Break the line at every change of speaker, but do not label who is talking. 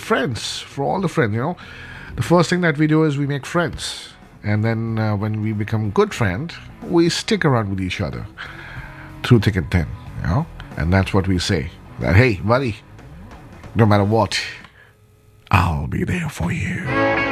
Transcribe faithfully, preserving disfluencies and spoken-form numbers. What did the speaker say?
friends, for all the friends, you know. The first thing that we do is we make friends. And then uh, when we become good friends, we stick around with each other through thick and thin, you know. And that's what we say. That, hey, buddy, no matter what, I'll be there for you.